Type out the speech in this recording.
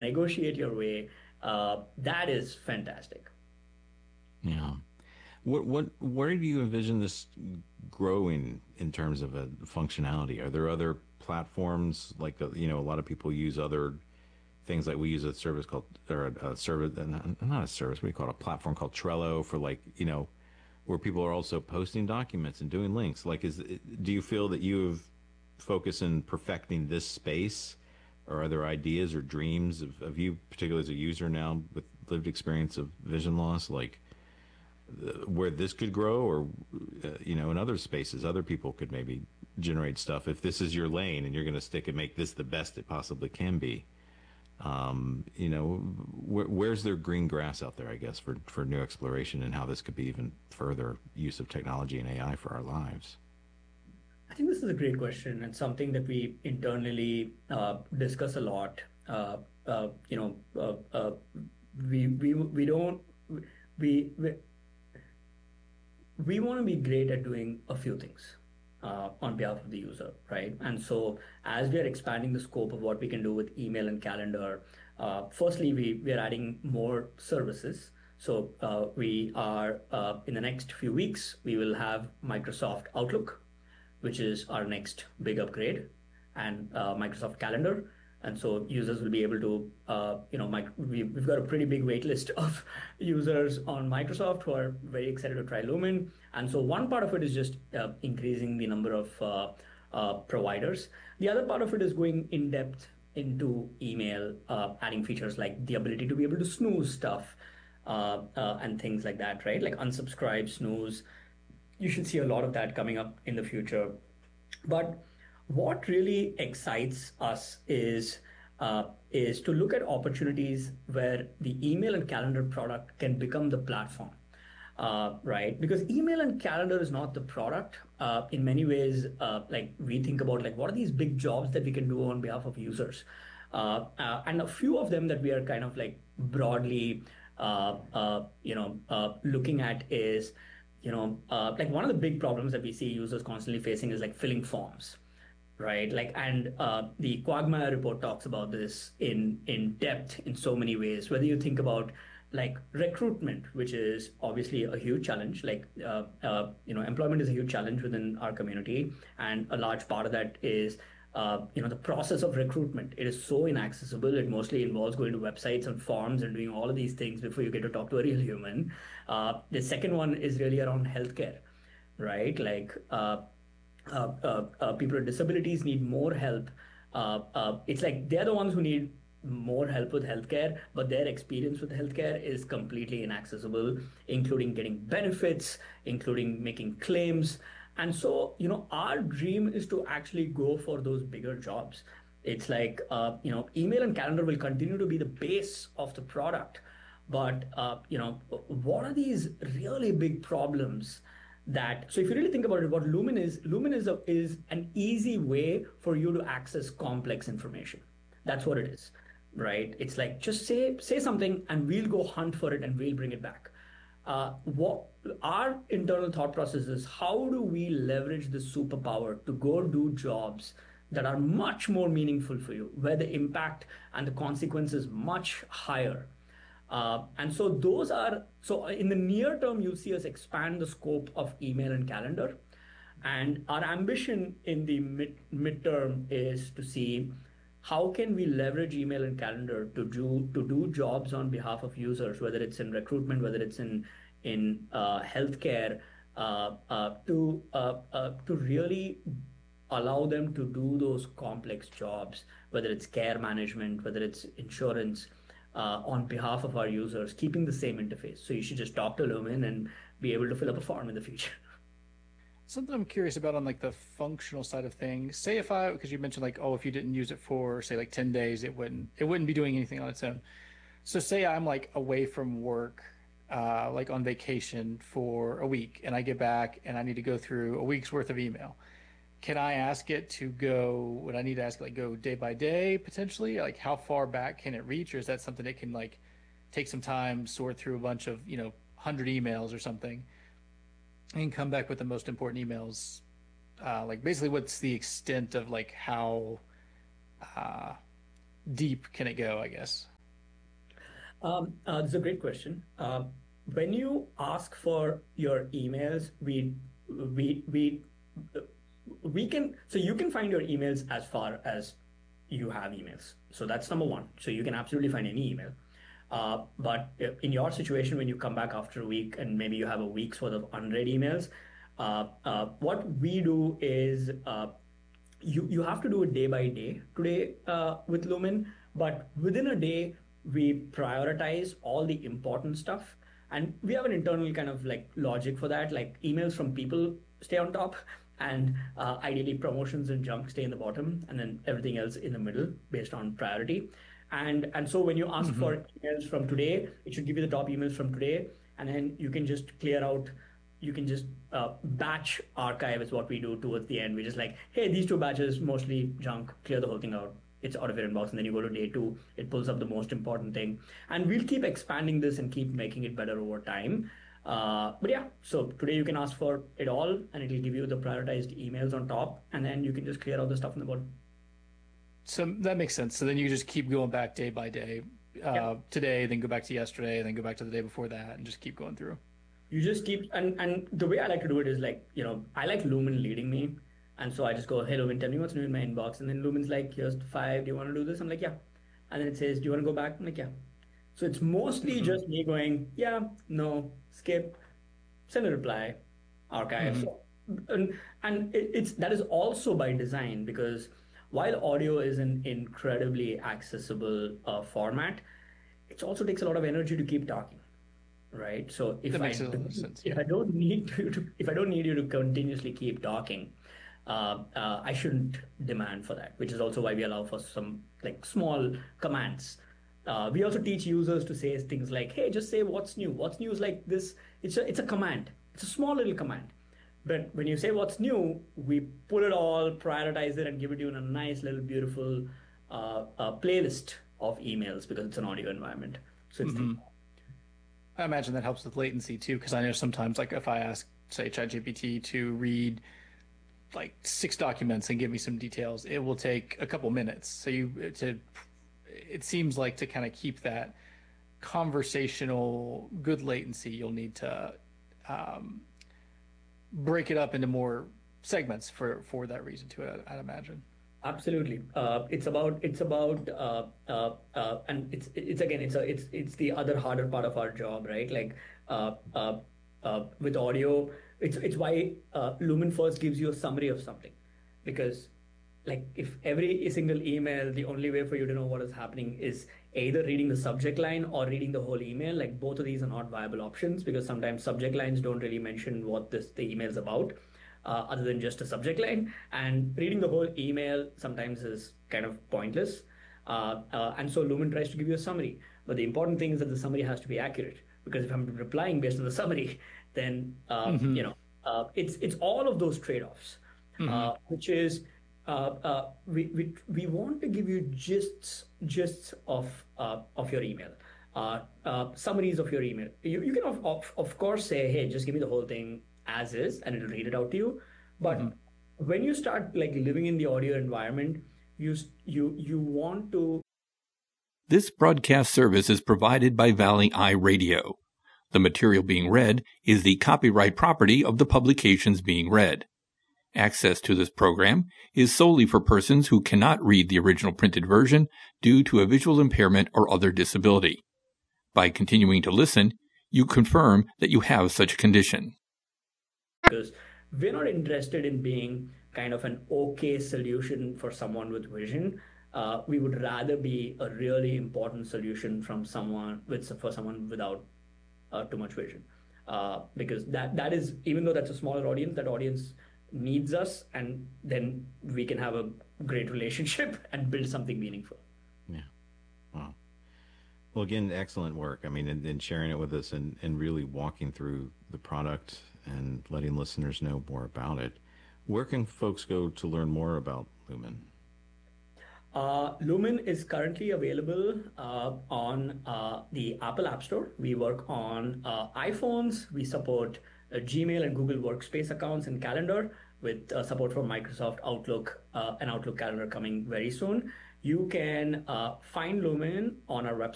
negotiate your way, that is fantastic. Yeah. Where do you envision this growing in terms of a functionality? Are there other platforms like, a lot of people use other things like we use a service called, or a service, not a service, we call it a platform called Trello for like, where people are also posting documents and doing links. Like, do you feel that you've focused in perfecting this space? Or are there ideas or dreams of you, particularly as a user now with lived experience of vision loss, like where this could grow, or in other spaces, other people could maybe generate stuff if this is your lane and you're going to stick and make this the best it possibly can be. Where's there green grass out there, I guess, for new exploration and how this could be even further use of technology and AI for our lives? I think this is a great question and something that we internally discuss a lot. We don't we we, we want to be great at doing a few things on behalf of the user, right? And so as we are expanding the scope of what we can do with email and calendar, firstly, we are adding more services. So we are in the next few weeks, we will have Microsoft Outlook, which is our next big upgrade, and Microsoft Calendar. And so users will be able to, we've got a pretty big wait list of users on Microsoft who are very excited to try Lumen. And so one part of it is just increasing the number of providers. The other part of it is going in depth into email, adding features like the ability to be able to snooze stuff and things like that, right? Like unsubscribe, snooze. You should see a lot of that coming up in the future. But what really excites us is to look at opportunities where the email and calendar product can become the platform, right? Because email and calendar is not the product. In many ways, like we think about like what are these big jobs that we can do on behalf of users, and a few of them that we are kind of like broadly, looking at is like one of the big problems that we see users constantly facing is like filling forms, right? Like, and the Quagmire report talks about this in depth in so many ways. Whether you think about like recruitment, which is obviously a huge challenge, like employment is a huge challenge within our community, and a large part of that is the process of recruitment. It is so inaccessible. It mostly involves going to websites and forms and doing all of these things before you get to talk to a real human. The second one is really around healthcare, right? Like people with disabilities need more help. It's like they're the ones who need more help with healthcare, but their experience with healthcare is completely inaccessible, including getting benefits, including making claims. And so, our dream is to actually go for those bigger jobs. It's like, email and calendar will continue to be the base of the product. But, what are these really big problems that, so if you really think about it, what Lumen is an easy way for you to access complex information. That's what it is, right? It's like just say something and we'll go hunt for it and we'll bring it back. What our internal thought process is, how do we leverage this superpower to go do jobs that are much more meaningful for you, where the impact and the consequence is much higher? And so those are, so in the near term, you'll see us expand the scope of email and calendar. And our ambition in the midterm is to see how can we leverage email and calendar to do jobs on behalf of users, whether it's in recruitment, whether it's in healthcare, to really allow them to do those complex jobs, whether it's care management, whether it's insurance, on behalf of our users, keeping the same interface. So you should just talk to Lumen and be able to fill up a form in the future. Something I'm curious about on like the functional side of things. Say if I, because you mentioned like, oh, if you didn't use it for say like 10 days, it wouldn't be doing anything on its own. So say I'm like away from work, like on vacation for a week, and I get back and I need to go through a week's worth of email. Can I ask it to go, would I need to ask it like go day by day potentially? Like how far back can it reach? Or is that something it can like take some time, sort through a bunch of, 100 emails or something and come back with the most important emails? Like basically what's the extent of like how uh, deep can it go, I guess? This is a great question. When you ask for your emails, we we we can so you can find your emails as far as you have emails. So that's number one. So you can absolutely find any email. But in your situation, when you come back after a week and maybe you have a week's worth of unread emails, what we do is you have to do it day by day today with Lumen, but within a day we prioritize all the important stuff, and we have an internal kind of like logic for that. Like emails from people stay on top, and ideally promotions and junk stay in the bottom, and then everything else in the middle based on priority. And so when you ask Mm-hmm. for emails from today, it should give you the top emails from today, and then you can just clear out. You can just batch archive is what we do towards the end. We just like, hey, these two batches mostly junk. Clear the whole thing out. It's out of your inbox, and then you go to day two. It pulls up the most important thing, and we'll keep expanding this and keep making it better over time. But yeah, so today you can ask for it all, and it'll give you the prioritized emails on top, and then you can just clear out the stuff in the bottom. So that makes sense. So then you just keep going back day by day. Yeah. Today, then go back to yesterday, and then go back to the day before that, and just keep going through. You just keep and the way I like to do it is like, I like Lumen leading me. And so I just go, hey Lumen, tell me what's new in my inbox. And then Lumen's like, here's the five. Do you want to do this? I'm like, yeah. And then it says, do you want to go back? I'm like, yeah. So it's mostly Mm-hmm. just me going, yeah, no, skip, send a reply, archive. Mm-hmm. So, and that is also by design, because while audio is an incredibly accessible format, it also takes a lot of energy to keep talking, right? So That makes a lot of sense. if Yeah. I don't need if I don't need you to continuously keep talking, I shouldn't demand for that. Which is also why we allow for some like small commands. We also teach users to say things like, "Hey, just say what's new." What's new is like this. It's a command. It's a small little command. But when you say what's new, we pull it all, prioritize it, and give it to you in a nice little beautiful playlist of emails because it's an audio environment. So it's the Mm-hmm. I imagine that helps with latency too, because I know sometimes, like if I ask, say, ChatGPT to read like 6 documents and give me some details, it will take a couple minutes. So it seems like to kind of keep that conversational good latency, you'll need to um, break it up into more segments for that reason too. I'd imagine. Absolutely. And it's again, it's the other harder part of our job, right? Like, with audio, it's why Lumen first gives you a summary of something, because like if every single email, the only way for you to know what is happening is either reading the subject line or reading the whole email. Like both of these are not viable options because sometimes subject lines don't really mention what the email is about, other than just a subject line. And reading the whole email sometimes is kind of pointless. And so Lumen tries to give you a summary. But the important thing is that the summary has to be accurate, because if I'm replying based on the summary, then Mm-hmm. it's all of those trade-offs, Mm-hmm. which is we want to give you gists of your email, summaries of your email. You can of course say, hey, just give me the whole thing as is, and it'll read it out to you. Mm-hmm. But when you start like living in the audio environment, you want to. This broadcast service is provided by Valley Eye Radio. The material being read is the copyright property of the publications being read. Access to this program is solely for persons who cannot read the original printed version due to a visual impairment or other disability. By continuing to listen, you confirm that you have such a condition. Because we're not interested in being kind of an okay solution for someone with vision. We would rather be a really important solution for someone without too much vision, because that is, even though that's a smaller audience, that audience needs us, and then we can have a great relationship and build something meaningful. Yeah. Wow. Well, again, excellent work. I mean, and sharing it with us and really walking through the product and letting listeners know more about it. Where can folks go to learn more about Lumen? Lumen is currently available on the Apple App Store. We work on iPhones. We support Gmail and Google Workspace accounts and Calendar, with support for Microsoft Outlook and Outlook Calendar coming very soon. You can find Lumen on our website.